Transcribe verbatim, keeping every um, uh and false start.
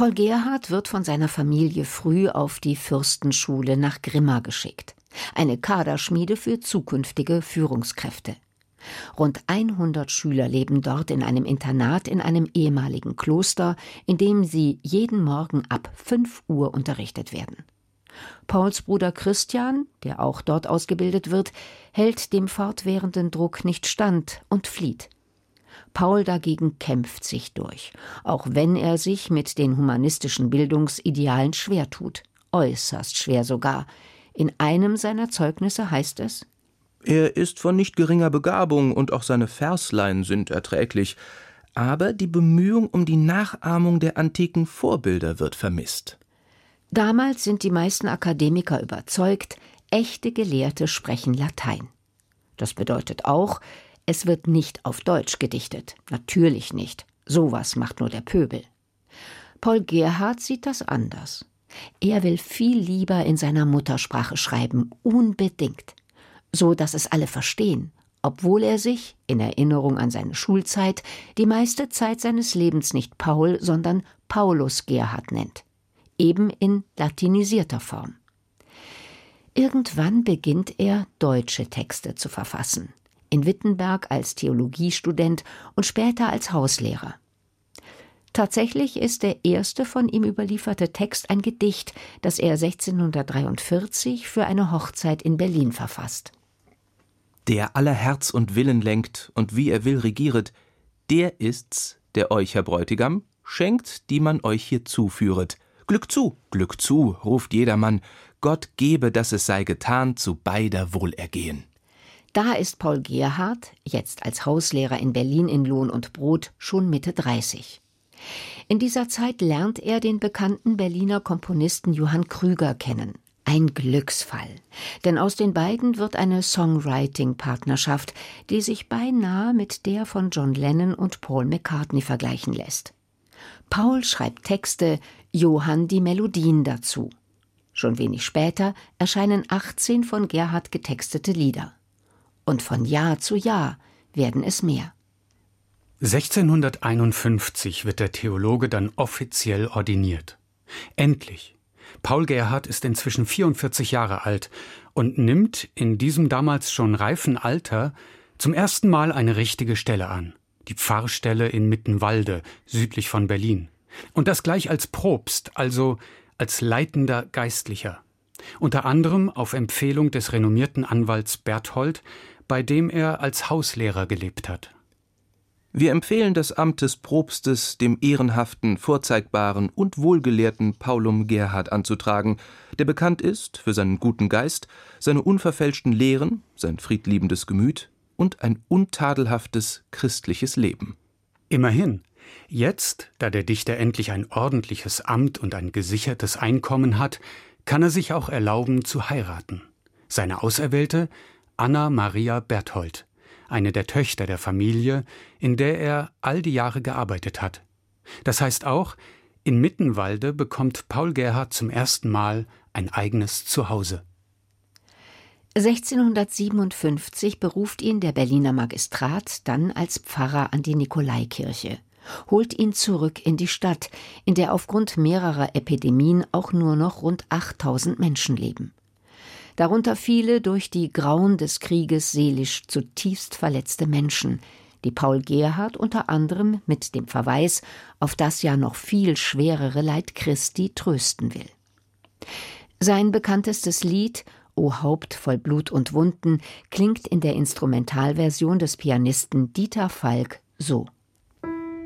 Paul Gerhardt wird von seiner Familie früh auf die Fürstenschule nach Grimma geschickt, eine Kaderschmiede für zukünftige Führungskräfte. Rund hundert Schüler leben dort in einem Internat in einem ehemaligen Kloster, in dem sie jeden Morgen ab fünf Uhr unterrichtet werden. Pauls Bruder Christian, der auch dort ausgebildet wird, hält dem fortwährenden Druck nicht stand und flieht. Paul dagegen kämpft sich durch, auch wenn er sich mit den humanistischen Bildungsidealen schwer tut, äußerst schwer sogar. In einem seiner Zeugnisse heißt es: Er ist von nicht geringer Begabung und auch seine Verslein sind erträglich, aber die Bemühung um die Nachahmung der antiken Vorbilder wird vermisst. Damals sind die meisten Akademiker überzeugt, echte Gelehrte sprechen Latein. Das bedeutet auch, es wird nicht auf Deutsch gedichtet. Natürlich nicht. Sowas macht nur der Pöbel. Paul Gerhardt sieht das anders. Er will viel lieber in seiner Muttersprache schreiben, unbedingt. So, dass es alle verstehen, obwohl er sich, in Erinnerung an seine Schulzeit, die meiste Zeit seines Lebens nicht Paul, sondern Paulus Gerhardt nennt. Eben in latinisierter Form. Irgendwann beginnt er, deutsche Texte zu verfassen. In Wittenberg als Theologiestudent und später als Hauslehrer. Tatsächlich ist der erste von ihm überlieferte Text ein Gedicht, das er sechzehnhundertdreiundvierzig für eine Hochzeit in Berlin verfasst. Der aller Herz und Willen lenkt und wie er will regieret, der ist's, der euch, Herr Bräutigam, schenkt, die man euch hier zuführet. Glück zu, Glück zu, ruft jedermann, Gott gebe, dass es sei getan, zu beider Wohlergehen. Da ist Paul Gerhardt, jetzt als Hauslehrer in Berlin in Lohn und Brot, schon Mitte dreißig. In dieser Zeit lernt er den bekannten Berliner Komponisten Johann Krüger kennen. Ein Glücksfall, denn aus den beiden wird eine Songwriting-Partnerschaft, die sich beinahe mit der von John Lennon und Paul McCartney vergleichen lässt. Paul schreibt Texte, Johann die Melodien dazu. Schon wenig später erscheinen achtzehn von Gerhardt getextete Lieder. Und von Jahr zu Jahr werden es mehr. sechzehnhunderteinundfünfzig wird der Theologe dann offiziell ordiniert. Endlich! Paul Gerhardt ist inzwischen vierundvierzig Jahre alt und nimmt in diesem damals schon reifen Alter zum ersten Mal eine richtige Stelle an. Die Pfarrstelle in Mittenwalde, südlich von Berlin. Und das gleich als Propst, also als leitender Geistlicher. Unter anderem auf Empfehlung des renommierten Anwalts Berthold, bei dem er als Hauslehrer gelebt hat. Wir empfehlen das Amt des Propstes dem ehrenhaften, vorzeigbaren und wohlgelehrten Paulum Gerhardt anzutragen, der bekannt ist für seinen guten Geist, seine unverfälschten Lehren, sein friedliebendes Gemüt und ein untadelhaftes christliches Leben. Immerhin, jetzt, da der Dichter endlich ein ordentliches Amt und ein gesichertes Einkommen hat, kann er sich auch erlauben zu heiraten. Seine Auserwählte Anna Maria Berthold, eine der Töchter der Familie, in der er all die Jahre gearbeitet hat. Das heißt auch, in Mittenwalde bekommt Paul Gerhardt zum ersten Mal ein eigenes Zuhause. sechzehnhundertsiebenundfünfzig beruft ihn der Berliner Magistrat dann als Pfarrer an die Nikolaikirche, holt ihn zurück in die Stadt, in der aufgrund mehrerer Epidemien auch nur noch rund achttausend Menschen leben. Darunter viele durch die Grauen des Krieges seelisch zutiefst verletzte Menschen, die Paul Gerhardt unter anderem mit dem Verweis auf das ja noch viel schwerere Leid Christi trösten will. Sein bekanntestes Lied »O Haupt voll Blut und Wunden« klingt in der Instrumentalversion des Pianisten Dieter Falk so.